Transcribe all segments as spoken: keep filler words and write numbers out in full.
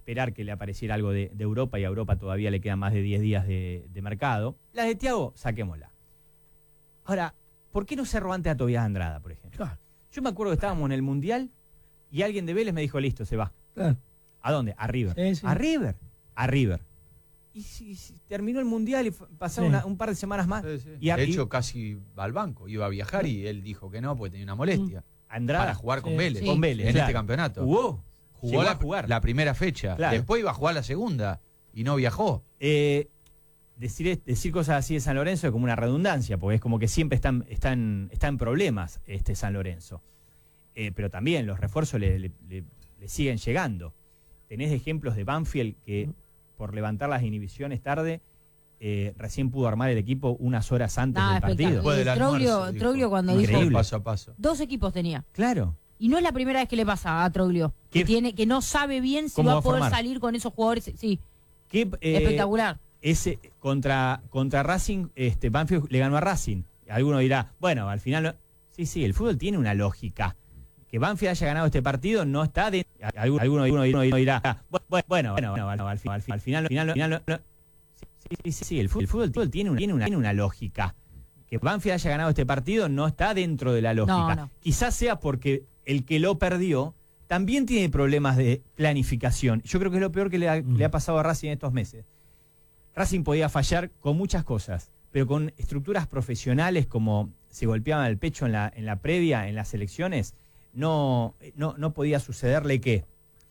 esperar que le apareciera algo de, de Europa, y a Europa todavía le quedan más de diez días de, de mercado. La de Thiago, saquémosla. Ahora, ¿por qué no cerró antes a Tobias Andrada, por ejemplo? Claro. Yo me acuerdo que estábamos en el Mundial y alguien de Vélez me dijo, listo, se va. Claro. ¿A dónde? A River. Sí, sí. ¿A River? A River. Y si, si terminó el Mundial y pasaron Sí. una, un par de semanas más. Sí, sí. Y a, de hecho, casi va al banco, iba a viajar y él dijo que no, porque tenía una molestia. Andrada. Para jugar con Sí. Vélez. Sí. Con Vélez, en claro. este campeonato. Jugó. Jugó Llegó la, a jugar. la primera fecha. Claro. Después iba a jugar la segunda y no viajó. Eh, decir, decir cosas así de San Lorenzo es como una redundancia, porque es como que siempre están, están, está en problemas este San Lorenzo. Eh, pero también los refuerzos le, le, le, le siguen llegando. Tenés ejemplos de Banfield que, por levantar las inhibiciones tarde, eh, recién pudo armar el equipo unas horas antes Nah, del partido. Después del Troglio, almuerzo, dijo. Troglio cuando Increíble. dijo, Paso a paso. dos equipos tenía. Claro. Y no es la primera vez que le pasa a Troglio. Que, ¿Qué? tiene, que no sabe bien si ¿Cómo va va a a poder formar? salir con esos jugadores. Sí, ¿Qué, eh, espectacular. Ese, contra, contra Racing, este, Banfield le ganó a Racing. Alguno dirá, bueno, al final... no- Sí, sí, el fútbol tiene una lógica. Que Banfield haya ganado este partido no está de... Alguno, alguno, alguno dirá, ah, bueno, bueno, bueno, bueno, al, al, fin- al, fin- al final... Al final, al final no- no- sí, sí, sí, sí, el fútbol, el fútbol, el fútbol tiene, una, tiene, una, tiene una lógica. Que Banfield haya ganado este partido no está dentro de la lógica. No, no. Quizás sea porque el que lo perdió también tiene problemas de planificación. Yo creo que es lo peor que le ha, mm. le ha pasado a Racing en estos meses. Racing podía fallar con muchas cosas, pero con estructuras profesionales como se golpeaban el pecho en la, en la previa, en las elecciones, no, no, no podía sucederle que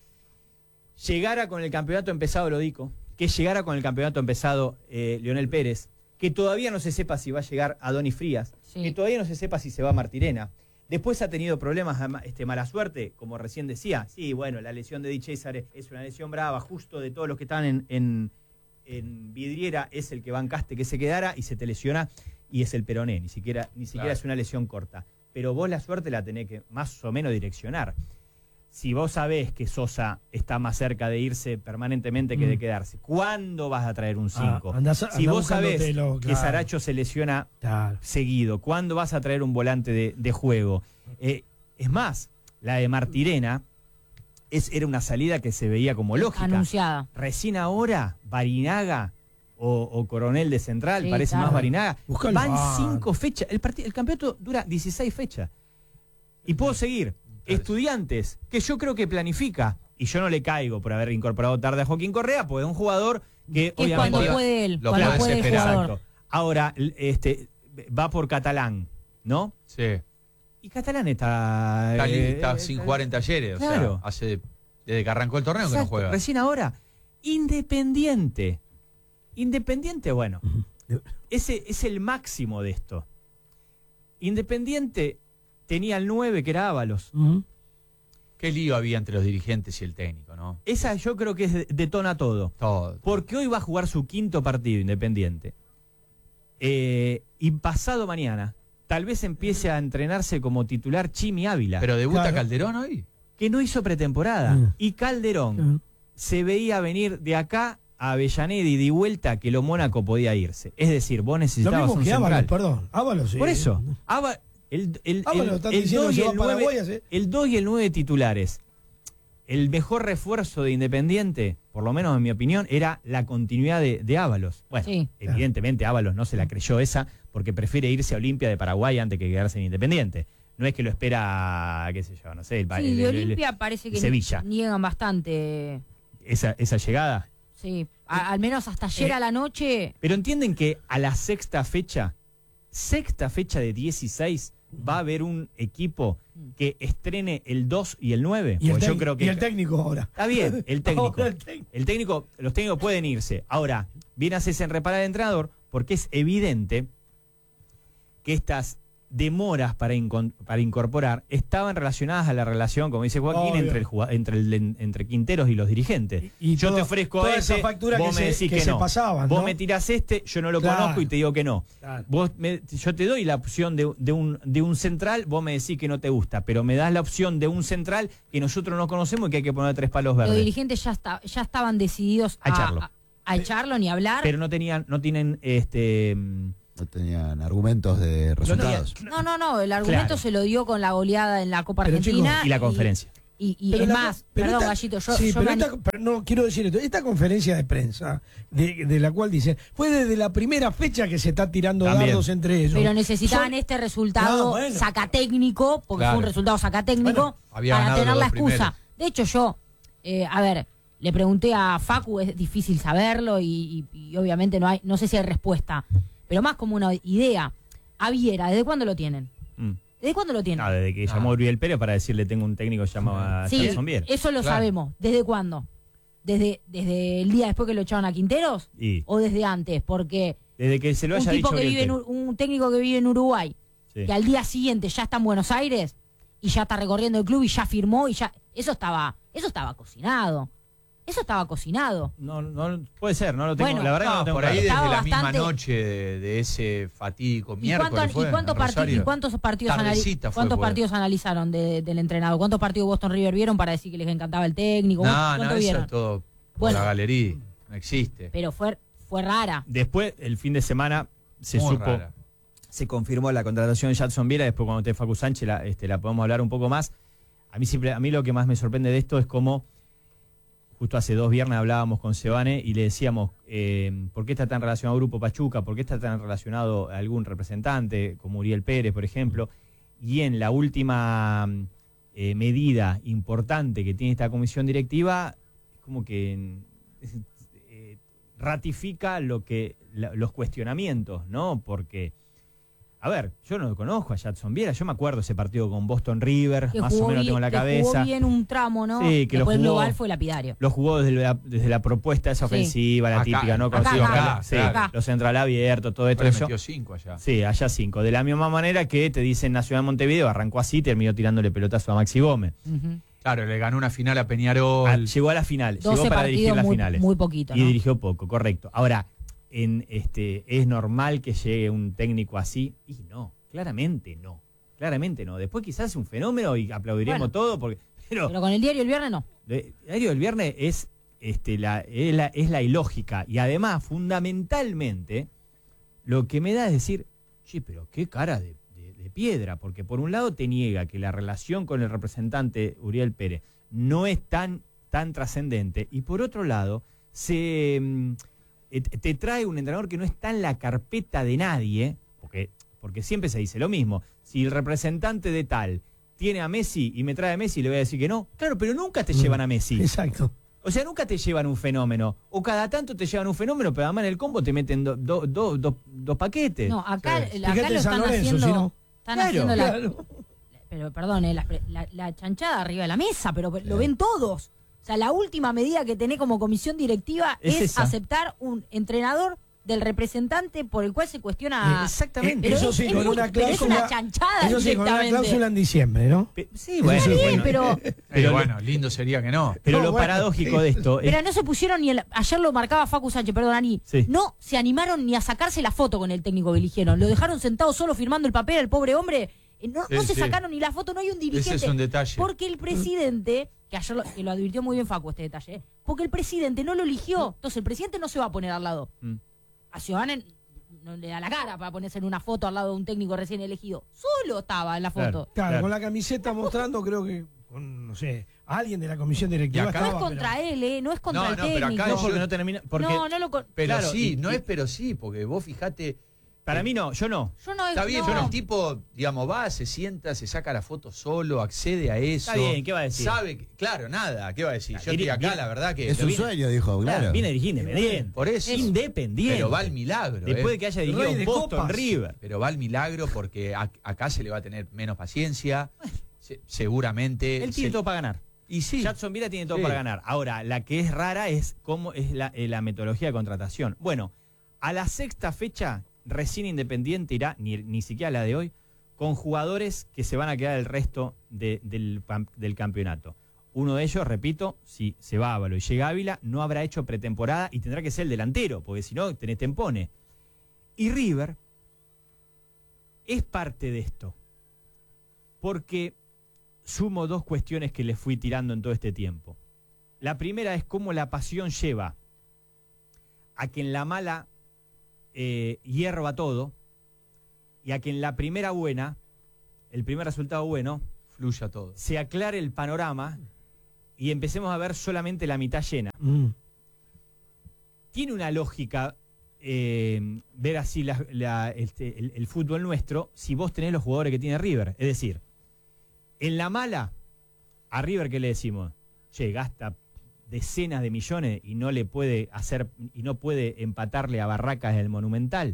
llegara con el campeonato empezado Lodico, que llegara con el campeonato empezado eh, Leonel Pérez, que todavía no se sepa si va a llegar Adonis Frías, Sí. que todavía no se sepa si se va Martirena. Después ha tenido problemas, este, mala suerte, como recién decía. Sí, bueno, la lesión de Di César es una lesión brava, justo de todos los que estaban en, en, en vidriera, es el que bancaste que se quedara y se te lesiona, y es el peroné, ni siquiera, ni siquiera Claro. es una lesión corta. Pero vos la suerte la tenés que más o menos direccionar. Si vos sabés que Sosa está más cerca de irse permanentemente que Mm. de quedarse, ¿cuándo vas a traer un cinco? Ah, andás- si andá vos sabés buscándotelo, que claro. Saracho se lesiona Claro. seguido, ¿cuándo vas a traer un volante de, de juego? Eh, es más, la de Martirena es, era una salida que se veía como lógica. Anunciada. Recién ahora, Barinaga o, o Coronel de Central, Sí, parece claro. más Barinaga. Buscalo. Van Ah. cinco fechas. El, parti- el campeonato dura dieciséis fechas. Y puedo seguir. Estudiantes, que yo creo que planifica, y yo no le caigo por haber incorporado tarde a Joaquín Correa, porque es un jugador que Que es obviamente... cuando puede él, lo cuando podés puede el esperar. jugador. Exacto. Ahora, l- este, va por Catalán, ¿no? Sí. Y Catalán está... Está, li- eh, está eh, sin eh, jugar en Talleres. claro. O sea, hace desde que arrancó el torneo que no exacto, juega. Recién ahora. Independiente. Independiente, bueno, ese es el máximo de esto. Independiente tenía el nueve, que era Ábalos. Ujú. Qué lío había entre los dirigentes y el técnico, ¿no? Esa yo creo que es, detona todo. Todo. Porque hoy va a jugar su quinto partido Independiente. Eh, y pasado mañana, tal vez empiece a entrenarse como titular Chimi Ávila, Pero debuta Claro. Calderón hoy. que no hizo pretemporada. Mm. Y Calderón Ujú. se veía venir de acá a Avellaneda y de vuelta que lo Mónaco podía irse. Es decir, vos Lo necesitabas mismo un que Ábalos, central. perdón. Ábalos, sí. Por eso, Ava- el, el, Ábalos, el- están el diciendo dos que y se va el a nueve- Paraguay, ¿sí? el dos y el nueve titulares. El mejor refuerzo de Independiente, por lo menos en mi opinión, era la continuidad de, de Ábalos. Bueno, Sí. evidentemente Ábalos no se la creyó esa porque prefiere irse a Olimpia de Paraguay antes que quedarse en Independiente. No es que lo espera, qué sé yo, no sé, el, Sí, el- de el- el- Olimpia parece que Sevilla. niegan bastante. esa, esa llegada. Sí, a- al menos hasta ayer Eh, a la noche. Pero entienden que a la sexta fecha, sexta fecha de dieciséis, va a haber un equipo que estrene el dos y el nueve. Y el, Porque yo tec- creo que y el técnico ahora. está bien, el técnico. Ahora el técnico. El técnico, los técnicos pueden irse. Ahora, viene a hacerse en reparar el entrenador porque es evidente que estas demoras para, incon- para incorporar estaban relacionadas a la relación, como dice Joaquín, Obvio. entre el jugad- entre, el, entre Quinteros y los dirigentes. Y- y yo todo- te ofrezco toda a esa este, factura vos que me se- decís que que, se no. pasaban, Vos ¿no? me tirás este, yo no lo Claro. conozco y te digo que no. Claro. Vos me- yo te doy la opción de, de un, de un central, vos me decís que no te gusta, pero me das la opción de un central que nosotros no conocemos y que hay que poner tres palos Los verdes. dirigentes ya, está, ya estaban decididos A echarlo. a, a echarlo ni hablar. Pero no tenían, no tienen este mm, No tenían argumentos de resultados. No, no, no. El argumento Claro. se lo dio con la goleada en la Copa Pero, Argentina. y la conferencia. Y, y Pero es la- más, pero perdón, esta- Gallito, yo, sí, yo pero me ani- esta- pero no quiero decir esto. Esta conferencia de prensa, de, de la cual dicen, fue desde la primera fecha que se está tirando También. dardos entre ellos. pero necesitaban Son- este resultado Ah, bueno. sacatécnico, porque Claro. fue un resultado sacatécnico, Bueno, había para ganado tener los la dos excusa. primeros. De hecho, yo, eh, a ver, le pregunté a Facu, es difícil saberlo y, y- y obviamente no hay, no sé si hay respuesta, pero más como una idea. A Viera, ¿desde cuándo lo tienen? Mm. ¿Desde cuándo lo tienen? No, desde que Ah. llamó Uriel Pérez para decirle tengo un técnico llamado Sí, Jackson Viera. eso lo Claro. sabemos. ¿Desde cuándo? ¿Desde, ¿Desde el día después que lo echaron a Quinteros? Y ¿O desde antes? Porque desde que se lo un haya tipo dicho que Uriel vive en, Pérez. Ur- un técnico que vive en Uruguay, Sí. que al día siguiente ya está en Buenos Aires y ya está recorriendo el club y ya firmó y ya eso estaba eso estaba cocinado. Eso estaba cocinado. No, no, puede ser, no lo tengo. Bueno, la verdad que no No, lo tengo por ahí claro. desde Estaba la misma bastante- noche de, de ese fatídico ¿Y, miércoles cuánto- fue y cuántos en partidos Rosario. y cuántos partidos anali- Tardecita fue, cuántos pues. partidos analizaron de- del entrenador? ¿Cuántos partidos Boston River vieron para decir que les encantaba el técnico? No, ¿Cuánto no, eso vieron? es todo por Bueno. la galería. No existe. Pero fue fue rara. Después, el fin de semana, se Muy supo, rara. se confirmó la contratación de Jackson Viera. Después, cuando esté Facu Sánchez, la, este, la podemos hablar un poco más. A mí, siempre, a mí lo que más me sorprende de esto es cómo, justo hace dos viernes hablábamos con Sebane y le decíamos, eh, ¿por qué está tan relacionado Grupo Pachuca? ¿Por qué está tan relacionado algún representante, como Uriel Pérez, por ejemplo? Y en la última eh, medida importante que tiene esta comisión directiva, es como que eh, ratifica lo que la- los cuestionamientos, ¿no? Porque, a ver, yo no conozco a Jackson Viera, yo me acuerdo ese partido con Boston River, Que más o jugó menos bien- tengo en la que cabeza. jugó bien un tramo, ¿no? Sí, que lo Después el jugó- global fue lapidario. Lo jugó desde la, desde la propuesta esa Sí. ofensiva, la Acá, típica, ¿no? acá, Conocido acá, sí, claro. los central abiertos, todo esto. Le Eso. metió cinco allá. Sí, allá cinco. De la misma manera que te dicen Nacional Montevideo, arrancó así, terminó tirándole pelotazo a Maxi Gómez. Ujú. Claro, le ganó una final a Peñarol. Ah, llegó a la final, llegó doce para dirigir partidos las muy, finales. muy poquito, Y ¿no? dirigió poco, correcto. Ahora, en este ¿es normal que llegue un técnico así? Y no, claramente no. Claramente no. Después quizás es un fenómeno y aplaudiríamos Bueno. todo, porque pero, Pero con el diario el viernes no. el diario del viernes es, este, la, es, la, es la ilógica. Y además, fundamentalmente, lo que me da es decir, che, pero qué cara de, de- de piedra, porque por un lado te niega que la relación con el representante Uriel Pérez no es tan, tan trascendente, y por otro lado, se mm, eh, te trae un entrenador que no está en la carpeta de nadie, porque, porque siempre se dice lo mismo. Si el representante de tal tiene a Messi y me trae a Messi, le voy a decir que no. Claro, pero nunca te llevan a Messi. Exacto. O sea, nunca te llevan un fenómeno. O cada tanto te llevan un fenómeno, pero además en el combo te meten do- do- do- do- dos paquetes. No, acá, Sí. acá Fíjate lo San están Lorenzo, haciendo. si no. Están Claro, haciendo la. Claro. Pero perdón, eh, la, la- la chanchada arriba de la mesa, pero lo ven todos. O sea, la última medida que tenés como comisión directiva Es es, esa. aceptar un entrenador del representante por el cual se cuestiona. Exactamente. Pero Eso es- sí, es con muy- una pero es cláusula. una chanchada Eso sí, con una directamente. cláusula en diciembre, ¿no? Pe- Sí, bueno, sí, Está bien, bueno. pero, Eh, pero- bueno, lindo sería que no. Pero No, lo bueno, paradójico sí. de esto es pero no se pusieron ni el, ayer lo marcaba Facu Sánchez, perdón, Ani. Sí. No se animaron ni a sacarse la foto con el técnico que eligieron. Lo dejaron sentado solo firmando el papel al pobre hombre. Eh, No, Sí, no se sí. sacaron ni la foto, no hay un dirigente. Ese es un detalle. Porque el presidente, que ayer lo, que lo advirtió muy bien Facu este detalle, ¿eh? Porque el presidente no lo eligió. Entonces el presidente no se va a poner al lado. Mm. A Giovanni no le da la cara para ponerse en una foto al lado de un técnico recién elegido. Solo estaba en la foto. Claro. Claro, Claro. con la camiseta mostrando, creo que, con, no sé, alguien de la comisión directiva Y acá- No estaba, es contra pero- él, ¿eh? No es contra No, el no, pero acá técnico. No, yo- porque no termina. Porque no, no lo con- Pero Claro, sí, y- no y- es pero sí, porque vos fijate. para mí no, yo no. Yo no Está bien, no. pero el tipo, digamos, va, se sienta, se saca la foto solo, accede a eso. Está bien, ¿qué va a decir? Sabe, que- claro, nada, ¿qué va a decir? Yo Viene- estoy acá, viene- la verdad que. Es un viene- sueño, dijo, claro. Claro, viene a dirigir independiente. Por eso. Independiente. Pero va al milagro. Después eh. de que haya Rey dirigido de Boston copas. River. Pero va al milagro porque a- acá se le va a tener menos paciencia. se- seguramente. Él tiene se- todo para ganar. Y sí. Jackson Viera tiene todo Sí. para ganar. Ahora, la que es rara es cómo es la, eh, la metodología de contratación. Bueno, a la sexta fecha, recién Independiente irá, ni, ni siquiera la de hoy, con jugadores que se van a quedar el resto de- del, pam- del campeonato. Uno de ellos, repito, si se va Ávalo y llega Ávila, no habrá hecho pretemporada y tendrá que ser el delantero, porque si no, tenés tempone. Y River es parte de esto. Porque sumo dos cuestiones que les fui tirando en todo este tiempo. La primera es cómo la pasión lleva a que en la mala eh, hierva todo y a que en la primera buena, el primer resultado bueno, fluya todo. se aclare el panorama y empecemos a ver solamente la mitad llena. Mm. Tiene una lógica eh, ver así la- la- este, el, el fútbol nuestro si vos tenés los jugadores que tiene River. Es decir, en la mala, a River, ¿qué le decimos? Che, gasta decenas de millones y no le puede hacer y no puede empatarle a Barracas del Monumental.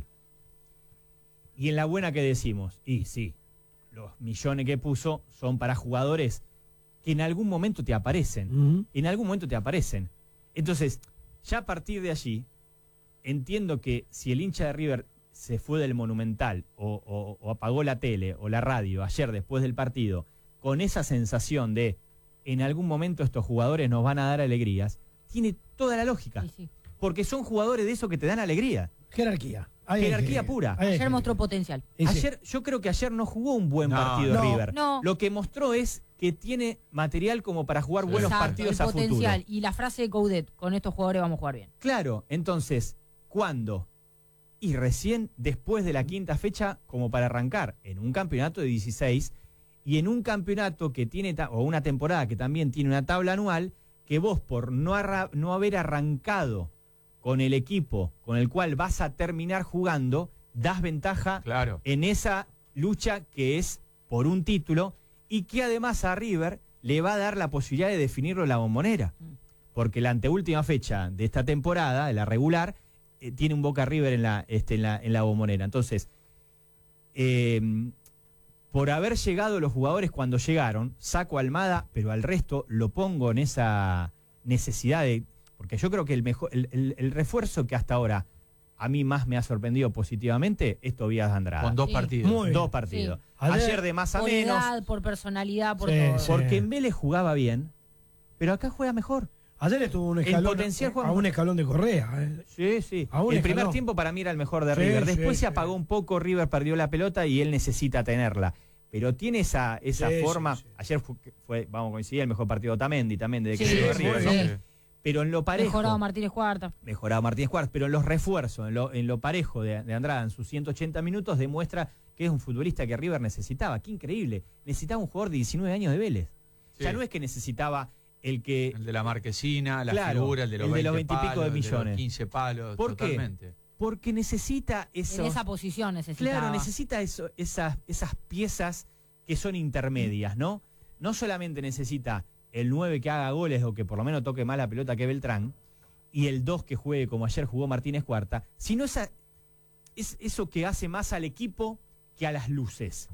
Y en la buena, ¿qué decimos? Y sí, los millones que puso son para jugadores que en algún momento te aparecen. Mm. En algún momento te aparecen. Entonces, ya a partir de allí, entiendo que si el hincha de River se fue del Monumental o, o- o apagó la tele o la radio ayer después del partido con esa sensación de en algún momento estos jugadores nos van a dar alegrías, tiene toda la lógica. Sí, sí. Porque son jugadores de esos que te dan alegría. Jerarquía. Ahí hay Jerarquía que- pura. ahí hay Ayer que- mostró potencial. Y sí. Ayer, yo creo que ayer no jugó un buen No, partido no, River. no. Lo que mostró es que tiene material como para jugar Sí. buenos Exacto, partidos el a futuro. potencial. Y la frase de Coudet, con estos jugadores vamos a jugar bien. Claro, entonces, ¿cuándo? Y recién después de la quinta fecha, como para arrancar, en un campeonato de dieciséis y en un campeonato que tiene, ta- o una temporada que también tiene una tabla anual, que vos por no, arra- no haber arrancado con el equipo con el cual vas a terminar jugando, das ventaja Claro. en esa lucha que es por un título y que además a River le va a dar la posibilidad de definirlo en la Bombonera. Porque la anteúltima fecha de esta temporada, de la regular, eh, tiene un Boca River en la, este, en la, en la Bombonera. Entonces, eh, por haber llegado los jugadores cuando llegaron, saco a Almada, pero al resto lo pongo en esa necesidad de... Porque yo creo que el, mejor, el, el- el refuerzo que hasta ahora a mí más me ha sorprendido positivamente es Tobías Andrada. Con dos Sí. partidos. Muy bien. Dos partidos. Sí. Ayer- Ayer de más a Por menos, edad, por personalidad, por Sí, todo. sí. porque en Vélez jugaba bien, pero acá juega mejor. Ayer estuvo un escalón, potencial juega a un mejor. escalón de Correa. eh. Sí, sí. A un El escalón. primer tiempo para mí era el mejor de Sí, River. sí, Después sí. se apagó un poco, River perdió la pelota y él necesita tenerla. Pero tiene esa, esa Sí, forma. sí, sí. Ayer fue, fue, vamos a coincidir, el mejor partido de Otamendi también desde que Sí, llegó a sí, River. muy ¿no? bien. Pero en lo parejo. Mejorado Martínez Cuarta. Mejorado Martínez Cuarta, pero en los refuerzos, en lo, en lo parejo de, de Andrada en sus ciento ochenta minutos, demuestra que es un futbolista que River necesitaba. Qué increíble. Necesitaba un jugador de diecinueve años de Vélez. Sí. Ya no es que necesitaba el que. El de la marquesina, la Claro, figura, el de los el de los veinte veintipico de palos, el de millones. los quince palos, ¿Por qué? totalmente. Porque necesita eso. En esa posición necesitaba. Claro, necesita eso, esas, esas piezas que son intermedias, ¿no? No solamente necesita el nueve que haga goles o que por lo menos toque más la pelota que Beltrán, y el dos que juegue como ayer jugó Martínez Cuarta, sino esa, es eso que hace más al equipo que a las luces.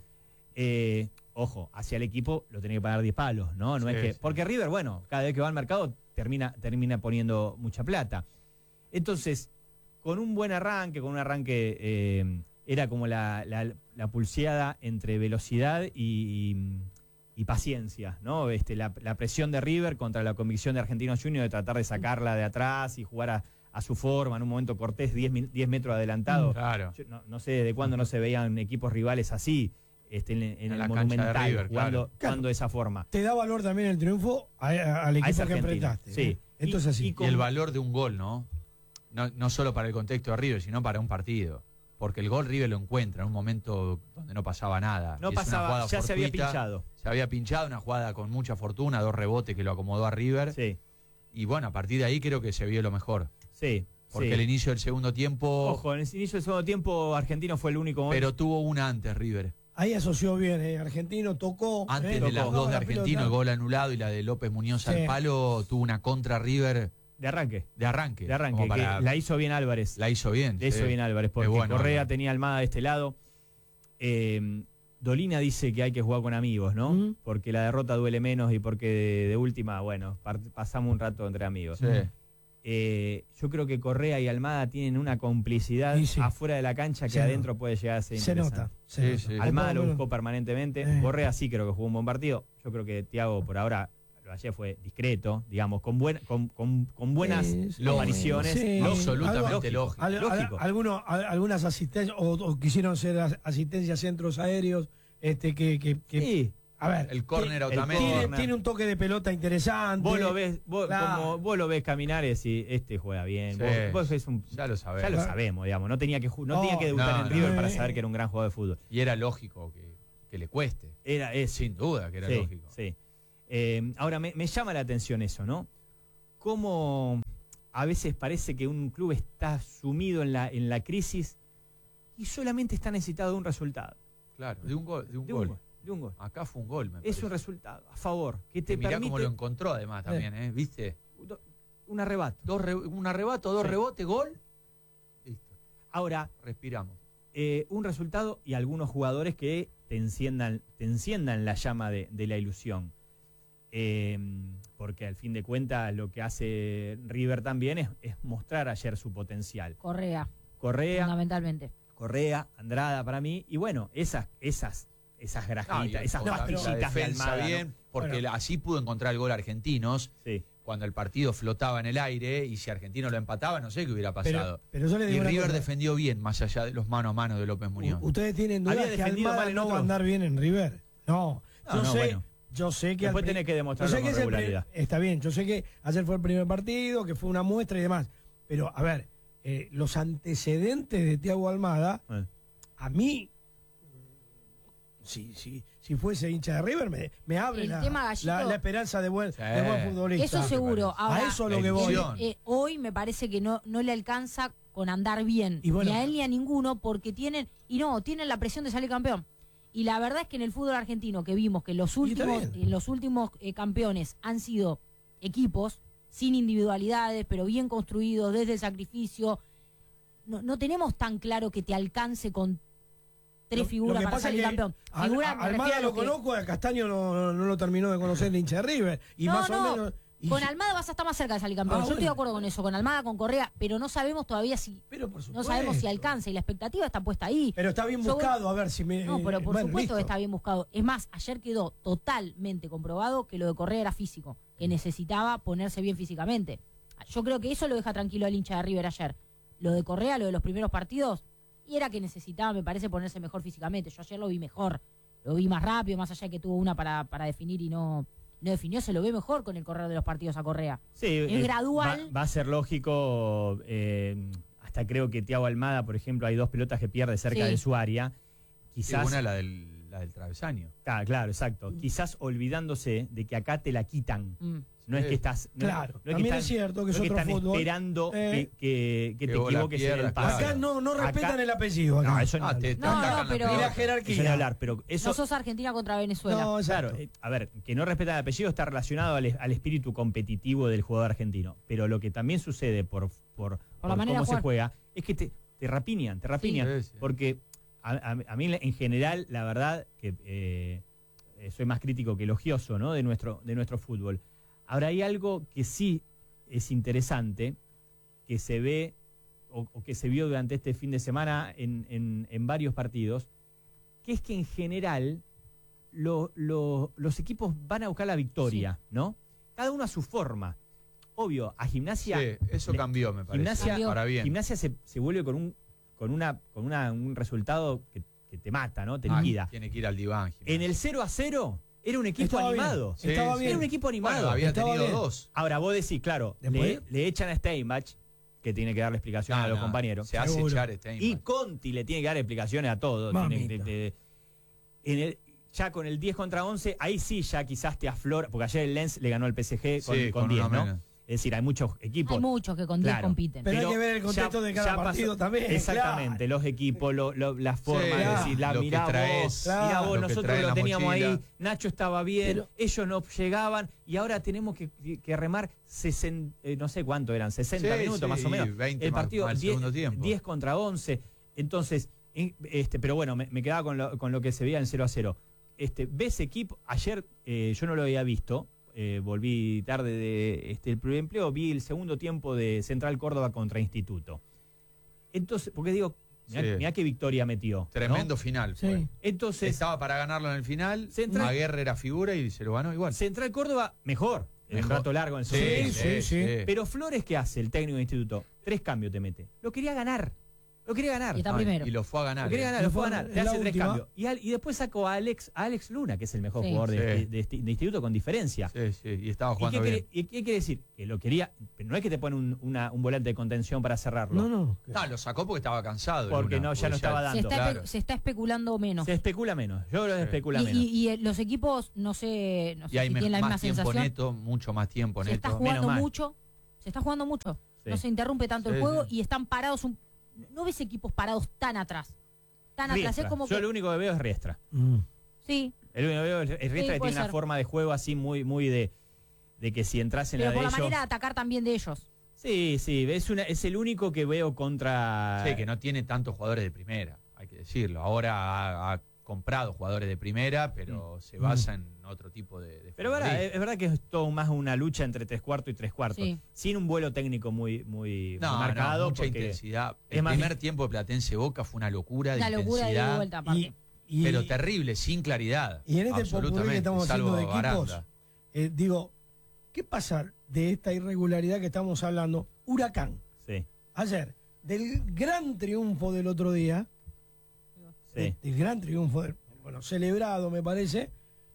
Eh, ojo, hacia el equipo lo tiene que pagar diez palos, ¿no? No Sí, es que, sí. porque River, bueno, cada vez que va al mercado termina, termina poniendo mucha plata. Entonces, con un buen arranque, con un arranque, eh, era como la, la, la pulseada entre velocidad y, y paciencia, ¿no? Este, la, la presión de River contra la convicción de Argentinos Juniors de tratar de sacarla de atrás y jugar a, a su forma. En un momento Cortés diez metros adelantado. Claro. Yo no, no sé de cuándo no se veían equipos rivales así, este, en, en En el la cancha de Monumental, River, jugando, claro. jugando de esa forma. Te da valor también el triunfo a- a- al A equipo esa que Argentina, enfrentaste. sí. ¿eh? Entonces Y- sí. y con- Y el valor de un gol, ¿no? ¿no? No solo para el contexto de River, sino para un partido. Porque el gol River lo encuentra en un momento donde no pasaba nada. No Y es una pasaba, jugada ya se había fortuita. pinchado. Se había pinchado, una jugada con mucha fortuna, dos rebotes que lo acomodó a River. Sí, Y bueno, a partir de ahí creo que se vio lo mejor. sí. Porque sí. el inicio del segundo tiempo. Ojo, en el inicio del segundo tiempo Argentino fue el único momento. Pero tuvo una antes River. Ahí asoció bien, eh. Argentino tocó. Antes eh, de las tocó dos de la Argentino, pelota. el gol anulado y la de López Muñoz Sí. al palo, tuvo una contra River de arranque. de arranque. De arranque, como para- que la hizo bien Álvarez. la hizo bien. La hizo sí. bien Álvarez, porque Qué bueno, Correa Álvarez. tenía Almada de este lado. Eh, Dolina dice que hay que jugar con amigos, ¿no? Ujú. Porque la derrota duele menos y porque de, de última, bueno, par- pasamos un rato entre amigos. Sí. Eh, yo creo que Correa y Almada tienen una complicidad Sí, sí. afuera de la cancha que Se adentro puede llegar a ser Se interesante. nota. Se Sí, nota. sí. O Almada por lo menos- buscó permanentemente. Eh. Correa sí creo que jugó un buen partido. Yo creo que Thiago por ahora, lo de ayer fue discreto, digamos, con, buen, con, con, con buenas Eh, sí, apariciones. sí. Lógico, Absolutamente lógico, lógico. Al- al- lógico. algunos, al- algunas asistencias, o, o quisieron ser as- asistencias centros aéreos, este que, que, que- Sí. a ver, El córner a el Otamendi. tiene, corner. tiene un toque de pelota interesante. Vos lo ves, vos, Claro. como vos lo ves caminar y decís, este juega bien. Sí. Vos, vos ves un- Ya lo sabés. ya lo sabemos, digamos. No tenía que, ju- no No, tenía que debutar no, en River no. para saber que era un gran jugador de fútbol. Y era lógico que, que le cueste. Era eso. Sin duda que era Sí, lógico. sí. Eh, ahora, me, me llama la atención eso, ¿no? Cómo a veces parece que un club está sumido en la, en la crisis y solamente está necesitado de un resultado. Claro, de un gol. De un De gol. un gol. De un gol. Acá fue un gol, me Es parece. un resultado, a favor, que te Y mirá permite cómo lo encontró además también, ¿eh? ¿Viste? do- un arrebato. Dos re- un arrebato, dos Sí. rebotes, gol. Listo. Ahora, Respiramos. eh, un resultado y algunos jugadores que te enciendan, te enciendan la llama de, de la ilusión. Eh, porque al fin de cuentas lo que hace River también es, es mostrar ayer su potencial. Correa, Correa, fundamentalmente. Correa, Andrada para mí, y bueno, esas, esas, esas No, grajitas, y esas con la- pastillitas la de defensa Almada, ¿no? bien, porque Bueno. así pudo encontrar el gol Argentinos Sí. cuando el partido flotaba en el aire y si Argentino lo empataba no sé qué hubiera Pero, pasado. pero yo le y digo una River cosa. defendió bien más allá de los mano a mano de López Muñoz. U- ¿Ustedes tienen ¿Había dudas que defendido Almada mal en no va otro? a andar bien en River? No. No, Yo no, sé, bueno. yo sé que... Después al pri- tenés que yo demostrarlo sé con es el pri- regularidad. Está bien, yo sé que ayer fue el primer partido, que fue una muestra y demás. Pero, a ver, eh, los antecedentes de Thiago Almada, Eh. a mí, si, si, si fuese hincha de River, me, me abre El la, tema, Gallito- la, la esperanza de buen, Sí. de buen futbolista. Eso seguro. parece? Ahora, A eso a lo La que voy. ilusión. eh, hoy me parece que no, no le alcanza con andar bien, Y bueno, ni a él ni a ninguno, porque tienen, y no, tienen la presión de salir campeón. Y la verdad es que en el fútbol argentino que vimos que los Y está últimos, bien. eh, los últimos eh, campeones han sido equipos sin individualidades, pero bien construidos desde el sacrificio. No, no tenemos tan claro que te alcance con tres Lo- lo figuras que para pasa salir es que campeón. Al- Figura, a- me Almada refiero a lo que- conozco, a Castaño no, no, no lo terminó de conocer el hincha de River. Y No, más no, o menos. y- Con Almada vas a estar más cerca de salir campeón. Ah, Yo estoy de bueno. acuerdo con eso, con Almada, con Correa, pero no sabemos todavía si pero por no supuesto. sabemos si alcanza y la expectativa está puesta ahí. Pero está bien Yo- buscado, a ver si me. No, pero por bueno, supuesto listo. que está bien buscado. Es más, ayer quedó totalmente comprobado que lo de Correa era físico, que necesitaba ponerse bien físicamente. Yo creo que eso lo deja tranquilo al hincha de River ayer. Lo de Correa, lo de los primeros partidos, y era que necesitaba, me parece, ponerse mejor físicamente. Yo ayer lo vi mejor, lo vi más rápido, más allá de que tuvo una para, para definir y no, no definió, se lo ve mejor con el correr de los partidos a Correa. Sí, Es eh, gradual. Va, va a ser lógico. eh, hasta creo que Thiago Almada, por ejemplo, hay dos pelotas que pierde cerca Sí. de su área. Sí, Quizás. una la del, la del travesaño. Ah, claro, exacto. Quizás olvidándose de que acá te la quitan. Mm. No es Sí. que estás. No, Claro, no es que también están- es cierto que no es que otro están fútbol. esperando Eh, que, que- que que te vos la equivoques en el pierdas, pase. claro. Acá no, no Acá- respetan el apellido. Acá. No, eso no. Ah, te, te No, no, atacan la pero- Y la pelota. jerarquía. Eso ni hablar, pero eso. No sos Argentina contra Venezuela. No, Claro, exacto. eh, a ver, que no respeta el apellido está relacionado al, al espíritu competitivo del jugador argentino. Pero lo que también sucede por, por, por la manera cómo de se jugar. juega es que te, te rapiñan, te rapiñan. Sí, sí. Porque a, a- a mí en general, la verdad, que eh, eh, soy más crítico que elogioso, ¿no? de, nuestro, de nuestro fútbol. Ahora hay algo que sí es interesante, que se ve o, o que se vio durante este fin de semana en, en- en varios partidos, que es que en general lo- lo- los equipos van a buscar la victoria, ¿no? Cada uno a su forma. Obvio, a Gimnasia, Sí, eso le- cambió, me parece. Gimnasia, Cambió. Para bien. Gimnasia se, se vuelve con un con una con una, un resultado que, que te mata, ¿no? Te Ah, liquida. tiene que ir al diván. Gimnasia. En el cero a cero era un equipo Estaba bien. animado. Sí, Estaba sí. bien. Era un equipo animado. Bueno, había Estaba tenido bien. dos. Ahora vos decís, claro, le, Después- le echan a Steinbach, que tiene que darle explicaciones No, a los no, compañeros. Se hace Seguro. echar este Y Conti le tiene que dar explicaciones a todos. Tiene Mamita. que- te- en el, ya con el diez contra once, ahí sí ya quizás te aflora, porque ayer el Lens le ganó el P S G con, Sí, con con diez, uno ¿no? menos. Es decir, hay muchos equipos. Hay muchos que con diez Claro. compiten. Pero hay que ver el contexto de cada pasó- partido también, Exactamente, claro. los equipos, lo, lo- la forma Sí, de decir, la lo que mirá traes, vos, claro, mirá vos, lo que nosotros trae lo la teníamos mochila. ahí, Nacho estaba bien, Pero- ellos no llegaban y ahora tenemos que, que- que remar sesenta, eh, no sé cuánto eran, sesenta Sí, minutos sí, más o menos. veinte El más- partido más el diez, segundo tiempo. diez contra once. Entonces, en- este, pero bueno, me, me quedaba con lo, con lo que se veía en cero a cero. Este, ves equipo, ayer eh, yo no lo había visto, eh, volví tarde de este, el primer empleo, vi el segundo tiempo de Central Córdoba contra Instituto. Entonces, porque digo, mirá, Sí. mirá qué victoria metió. ¿no? Tremendo final. Sí. fue. Entonces, Estaba para ganarlo en el final. Central- Aguerre era figura y se lo ganó igual. Central Córdoba, mejor. En un Mejor. rato largo en el Sí, segundo Sí, tiempo. sí, sí. Pero Flores, ¿qué hace el técnico de Instituto? Tres cambios te mete. Lo quería ganar. Lo quería ganar. Y está No, primero. Y lo fue a ganar. Lo quería eh. ganar, lo fue a En ganar. la Te hace tres última. cambios. Y, al- y después sacó a Alex, a Alex Luna, que es el mejor Sí. jugador de, Sí. de- de esti- de instituto con diferencia. Sí, sí, y estaba ¿Y qué, jugando bien. quiere, ¿Y qué quiere decir? Que lo quería, pero no es que te pone un, una- un volante de contención para cerrarlo. No, no. No, lo sacó porque estaba cansado. Porque Luna, no, ya no estaba Se dando. está, Claro. espe- se está especulando menos. Se especula menos. Yo creo que se Sí. especula Y, menos. y- y, eh, los equipos, no sé, no sé Y hay si me- tienen la misma más tiempo sensación. neto, mucho más tiempo Se está neto. jugando mal. mucho. Se está jugando mucho. Sí. No se interrumpe tanto Sí, el juego sí. y están parados. Un, no ves equipos parados tan atrás. Tan atrás. Riestra. Es como Yo que. lo único que veo es Riestra. Mm. Sí, El único que veo es es Riestra, que puede tiene una ser. forma de juego así muy, muy de, de que si entras en pero la por de la ellos... manera de atacar también de ellos. Sí, sí, es, una, es el único que veo contra... Sí, que no tiene tantos jugadores de primera, hay que decirlo. Ahora ha, ha comprado jugadores de primera, pero se basa en otro tipo de... de Pero verdad, futbolistas. es, es verdad que es todo más una lucha entre tres cuartos y tres cuartos. Sí. Sin un vuelo técnico muy, muy, No, muy marcado. no, mucha porque intensidad. es El más- primer tiempo de Platense Boca fue una locura de Una locura de ida y intensidad, vuelta aparte. Y, y- pero terrible, sin claridad. y en este popurrí que absolutamente, estamos haciendo salvo de equipos, Baranda. eh, digo, ¿qué pasa de esta irregularidad que estamos hablando? Huracán. Sí, Ayer, del gran triunfo del otro día, sí. del gran triunfo, del- bueno, celebrado me parece,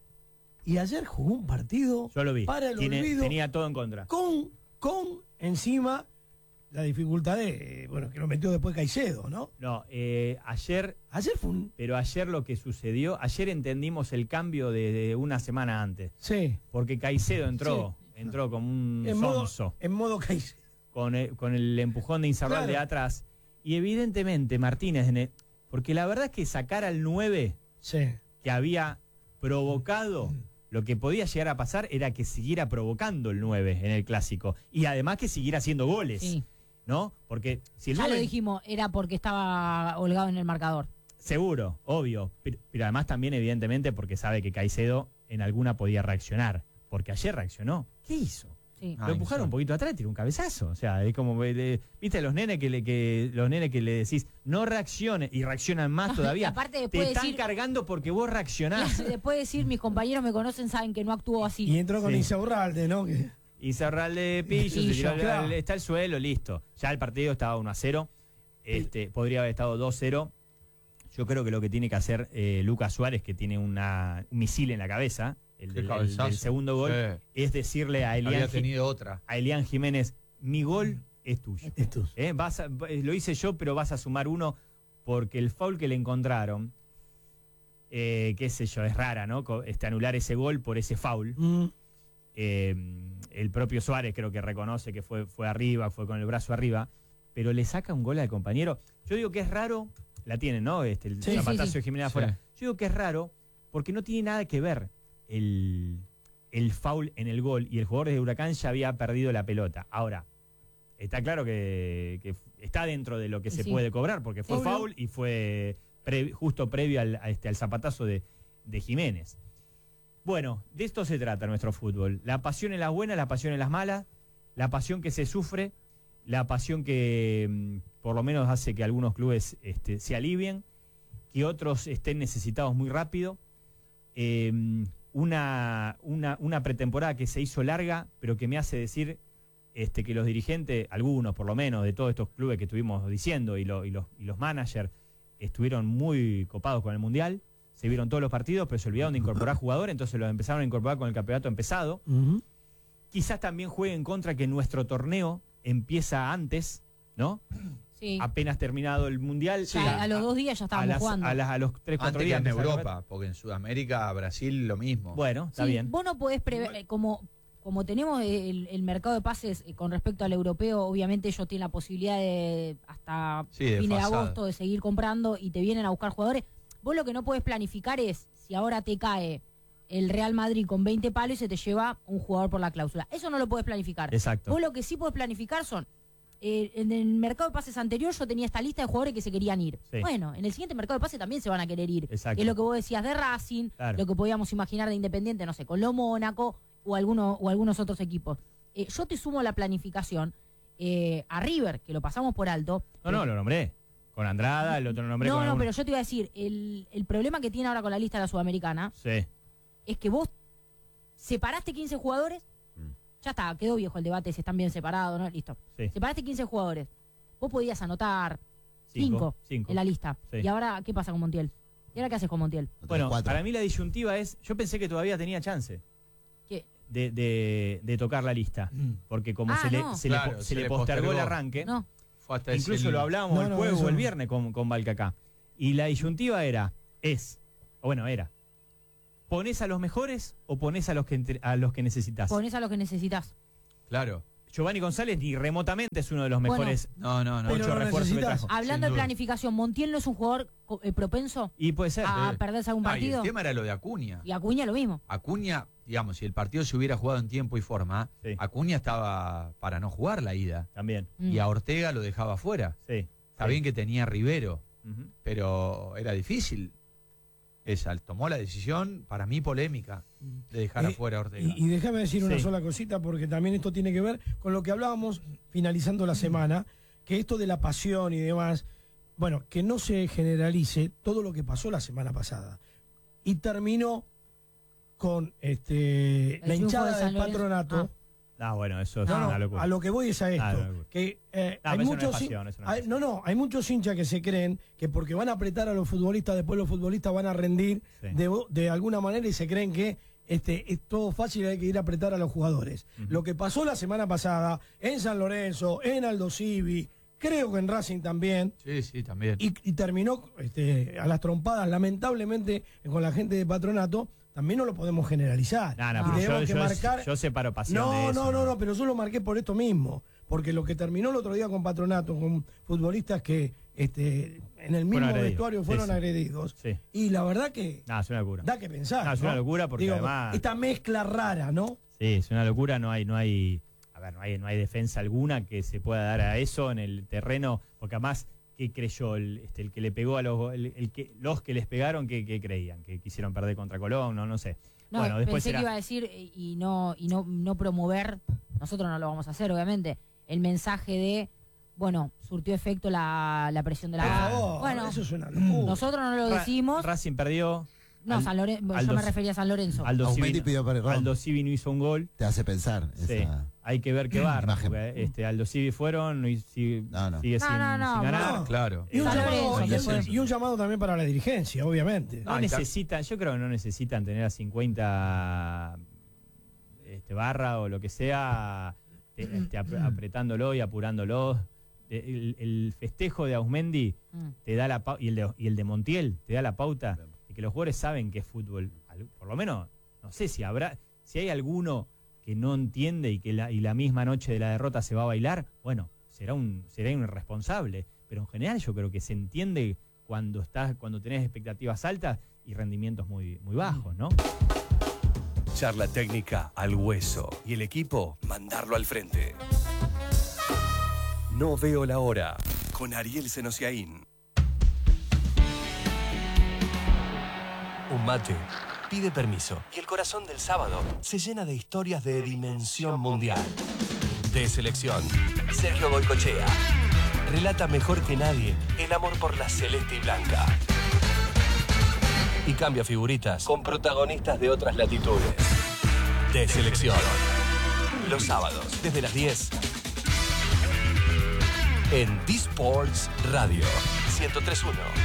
y ayer jugó un partido Yo lo vi. para el Tiene- olvido tenía todo en contra. con, con encima la dificultad de, eh, bueno, que lo metió después Caicedo, ¿no? No, eh, ayer, Ayer fue un... pero ayer lo que sucedió, ayer entendimos el cambio de, de una semana antes. Sí, Porque Caicedo entró, entró como un en modo, sonso, en modo Caicedo. con el, con el empujón de Insaurral Claro. de atrás. Y evidentemente Martínez, en el- porque la verdad es que sacar al nueve Sí. que había provocado, lo que podía llegar a pasar era que siguiera provocando el nueve en el clásico. Y además que siguiera haciendo goles, Sí. ¿no? Porque si el Ya lo nueve, dijimos, era porque estaba holgado en el marcador. seguro, obvio, pero, pero además también evidentemente porque sabe que Caicedo en alguna podía reaccionar, porque ayer reaccionó. ¿Qué hizo? Sí. Ah, Lo empujaron un insólito. poquito atrás, tiró un cabezazo. O sea, es como, eh, le- viste, los nenes que le, que, los nenes que le decís, no reacciones, y reaccionan más todavía. Aparte Te después están decir- cargando porque vos reaccionás. Después de decir, mis compañeros me conocen, saben que no actuó así. Y entró con Sí. Insaurralde, ¿no? Que- Y Cerralde de pillo, se Pillo, tiró al- claro. está el suelo, listo. Ya el partido estaba uno a cero. Este, podría haber estado dos cero. Yo creo que lo que tiene que hacer eh, Lucas Suárez, que tiene una, un misil en la cabeza, el Qué del, el cabezazo. del segundo gol, Sí. es decirle a Había Elian, Ji- tenido otra. a Elian Jiménez, mi gol es tuyo. Estos. ¿Eh? Vas a- lo hice yo, pero vas a sumar uno porque el foul que le encontraron, eh, qué sé yo, es rara, ¿no? Co- Este, anular ese gol por ese foul. Mm. Eh, el propio Suárez creo que reconoce que fue, fue arriba, fue con el brazo arriba, pero le saca un gol al compañero. Yo digo que es raro, la tienen, ¿no? Este, el Sí, zapatazo sí, sí. de Jiménez Sí. afuera. Yo digo que es raro porque no tiene nada que ver el, el foul en el gol y el jugador de Huracán ya había perdido la pelota. Ahora, está claro que, que está dentro de lo que se Sí. puede cobrar porque fue Obvio. foul y fue pre- justo previo al, a este, al zapatazo de, de Jiménez. Bueno, de esto se trata nuestro fútbol. La pasión en las buenas, la pasión en las malas, la pasión que se sufre, la pasión que mm, por lo menos hace que algunos clubes este, se alivien, que otros estén necesitados muy rápido. Eh, una, una, una pretemporada que se hizo larga, pero que me hace decir este, que los dirigentes, algunos por lo menos, de todos estos clubes que estuvimos diciendo y, lo- y los, y los managers, estuvieron muy copados con el Mundial. Se vieron todos los partidos, pero se olvidaron de incorporar jugadores, entonces los empezaron a incorporar con el campeonato empezado. Ujú. Quizás también juegue en contra que nuestro torneo empieza antes, ¿no? Sí. Apenas terminado el Mundial. Ya la- a los dos días ya a, estábamos las- jugando. a, las- a los tres, cuatro Antes que días. en empezar el Europa, porque en Sudamérica, Brasil, lo mismo. Bueno, está Sí, bien. Vos no podés prever, eh, como, como tenemos el, el mercado de pases eh, con respecto al europeo, obviamente ellos tienen la posibilidad de hasta Sí, de fin de desfasado. agosto de seguir comprando y te vienen a buscar jugadores. Vos lo que no podés planificar es si ahora te cae el Real Madrid con veinte palos y se te lleva un jugador por la cláusula. Eso no lo podés planificar. Exacto. Vos lo que sí podés planificar son, eh, en el mercado de pases anterior yo tenía esta lista de jugadores que se querían ir. Sí. Bueno, en el siguiente mercado de pases también se van a querer ir. Exacto. Que es lo que vos decías de Racing, Claro. lo que podíamos imaginar de Independiente, no sé, con lo Mónaco o, alguno, o algunos otros equipos. Eh, yo te sumo la planificación eh, a River, que lo pasamos por alto. No, no, lo nombré. Con Andrada, el otro lo nombré No, con no, alguno. pero yo te iba a decir, el, el problema que tiene ahora con la lista de la Sudamericana Sí. es que vos separaste quince jugadores, Mm. ya está, quedó viejo el debate si están bien separados, ¿no? Listo. Sí. Separaste quince jugadores. Vos podías anotar Cinco, cinco. en la lista. Sí. ¿Y ahora qué pasa con Montiel? ¿Y ahora qué haces con Montiel? Bueno, cuatro. para mí la disyuntiva es, yo pensé que todavía tenía chance ¿Qué? de, de, de tocar la lista, porque como Ah, se, le, no. se, Claro, le, po- se se le le postergó el postergó. arranque, No. Fue hasta ese incluso el- lo hablábamos No, el no, jueves eso o el no. viernes con, con Balcacá. Y la disyuntiva era, es, o bueno, era, ¿ponés a los mejores o ponés a los que, entre- a los que necesitas? Ponés a lo que necesitas. Claro. Giovanni González ni remotamente es uno de los Bueno. mejores No, no, no. Pero ocho lo refuerzos que necesitas. trajo. Hablando de duda. planificación, ¿Montiel no es un jugador co- eh, propenso Y puede ser. a sí. perderse algún Ah, y partido? el tema era lo de Acuña. Y Acuña lo mismo. Acuña, digamos, si el partido se hubiera jugado en tiempo y forma, Sí. Acuña estaba para no jugar la ida. También. Mm. Y a Ortega lo dejaba fuera. Sí. Está Sí. bien que tenía Rivero, Ujú. pero era difícil. Esa, tomó la decisión, para mí polémica, de dejar Eh, afuera a Ortega. Y, y déjame decir una Sí. sola cosita, porque también esto tiene que ver con lo que hablábamos finalizando la semana, que esto de la pasión y demás, bueno, que no se generalice todo lo que pasó la semana pasada. Y terminó con este, El la triunfo hinchada de San del Lorenzo. patronato. Ah, bueno, eso es No, una no, locura. a lo que voy es a esto. Ah, una locura. Que eh, No, hay pero eso no es muchos pasión, hin- eso no es hay- pasión. no, no, hay muchos hinchas que se creen que porque van a apretar a los futbolistas, después los futbolistas van a rendir Sí. de, de alguna manera y se creen que este, es todo fácil, hay que ir a apretar a los jugadores. Ujú. Lo que pasó la semana pasada en San Lorenzo, en Aldo Civi, creo que en Racing también, Sí, sí, también. y, y terminó este, a las trompadas, lamentablemente, con la gente de Patronato, también no lo podemos generalizar. No, no, Y pero tenemos yo, que yo- marcar... yo separo pasión No, de eso. no, no, no, pero yo lo marqué por esto mismo. Porque lo que terminó el otro día con Patronato, con futbolistas que este, en el mismo agredidos. vestuario Sí, fueron sí. agredidos. Sí. Y la verdad que No, es una locura. da que pensar. No, es una locura porque Digo, además- esta mezcla rara, ¿no? Sí, es una locura, no hay, no hay, a ver, no hay, no hay defensa alguna que se pueda dar a eso en el terreno, porque además, ¿qué creyó el, este, el que le pegó a los, el, el que, los que les pegaron, que, que creían? Que quisieron perder contra Colón, no, no sé. No, bueno, después pensé será- que iba a decir eh, y no y no, no promover, nosotros no lo vamos a hacer, obviamente, el mensaje de, bueno, surtió efecto la, la presión de la Por grada. favor, Bueno, eso es una locura. nosotros no lo Ra- decimos. Racing perdió. No, Al- San Lorenzo, yo Aldo- me refería a San Lorenzo. Aldo Aumendi Civi, pidió perdón. Aldo Civi no hizo un gol. Te hace pensar. Sí, esa- hay que ver qué va. Imagen. porque, Este, Aldo Civi fueron y si- No, no. sigue No, sin, no, no, sin ganar. no. Claro. Y un, San llamado, Lorenzo, y- después. y un llamado también para la dirigencia, obviamente. No No, y ta- necesitan, yo creo que no necesitan tener a cincuenta este, barra o lo que sea te- este, ap- apretándolo y apurándolo. De- El, el festejo de Ausmendi Mm. te da la pau- y el de, y el de Montiel te da la pauta de que los jugadores saben que es fútbol. Al- Por lo menos, no sé si habrá, si hay alguno que no entiende y que la, y la misma noche de la derrota se va a bailar, bueno, será un, será un irresponsable. Pero en general yo creo que se entiende cuando estás, cuando tenés expectativas altas y rendimientos muy, muy bajos, ¿no? Charla técnica al hueso y el equipo mandarlo al frente. No veo la hora con Ariel Senosiaín. Un mate pide permiso y el corazón del sábado se llena de historias de dimensión mundial. De selección, Sergio Goycochea relata mejor que nadie el amor por la celeste y blanca. Y cambia figuritas con protagonistas de otras latitudes. De selección. Los sábados, desde las diez. En D-Sports Radio ciento tres punto uno.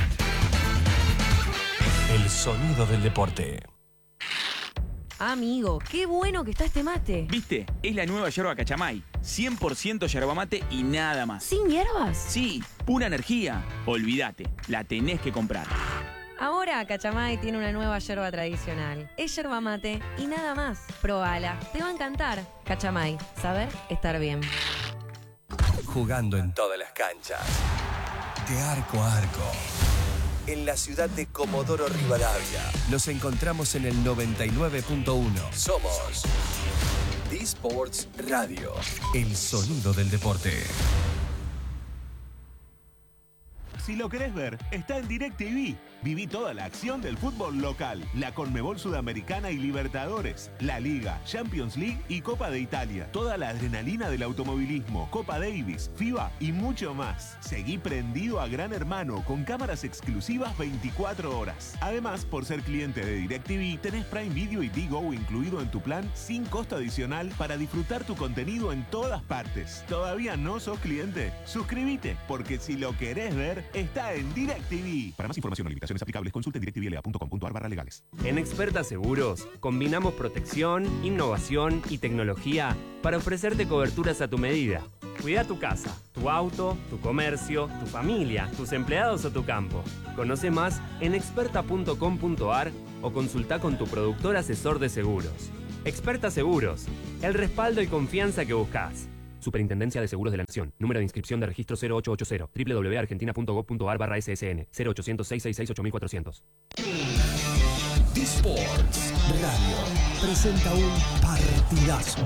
El sonido del deporte. Amigo, qué bueno que está este mate. ¿Viste? Es la nueva yerba Cachamay. cien por ciento yerba mate y nada más. ¿Sin hierbas? Sí, pura energía. Olvídate, la tenés que comprar. Ahora Cachamay tiene una nueva yerba tradicional. Es yerba mate y nada más. Probala, te va a encantar. Cachamay, saber estar bien. Jugando en todas las canchas. De arco a arco. En la ciudad de Comodoro Rivadavia. Nos encontramos en el noventa y nueve punto uno. Somos D-Sports Radio. El sonido del deporte. si lo querés ver, está en DirecTV. Viví toda la acción del fútbol local, la Conmebol Sudamericana y Libertadores, la Liga, Champions League y Copa de Italia. Toda la adrenalina del automovilismo, Copa Davis, FIBA y mucho más. Seguí prendido a Gran Hermano con cámaras exclusivas veinticuatro horas. Además, por ser cliente de DirecTV, tenés Prime Video y Digo incluido en tu plan sin costo adicional para disfrutar tu contenido en todas partes. ¿Todavía no sos cliente? Suscríbete, porque si lo querés ver, está en DirecTV. Para más información o limitaciones aplicables, consulte en directvla punto com punto ar barra legales. En Experta Seguros, combinamos protección, innovación y tecnología para ofrecerte coberturas a tu medida. Cuida tu casa, tu auto, tu comercio, tu familia, tus empleados o tu campo. Conoce más en experta punto com punto ar o consulta con tu productor asesor de seguros. Experta Seguros, el respaldo y confianza que buscas. Superintendencia de Seguros de la Nación. Número de inscripción de registro cero ocho ocho cero. doble u doble u doble u punto argentina punto gob punto ar barra S S N. cero ochocientos, seiscientos sesenta y seis, ocho mil cuatrocientos. T-Sports Radio presenta un partidazo.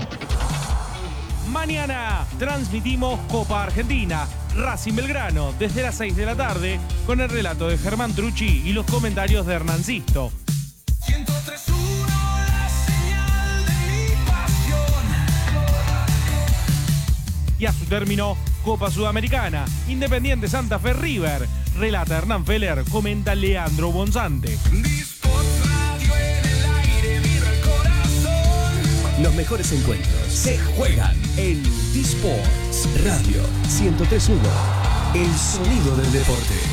Mañana transmitimos Copa Argentina, Racing Belgrano, desde las seis de la tarde, con el relato de Germán Trucci y los comentarios de Hernán Sisto. ciento tres punto uno, la señal de mi pasión. Y a su término, Copa Sudamericana, Independiente Santa Fe River, relata Hernán Feller, comenta Leandro Bonzante. Los mejores encuentros se juegan en T-Sports Radio ciento tres punto uno. El sonido del deporte.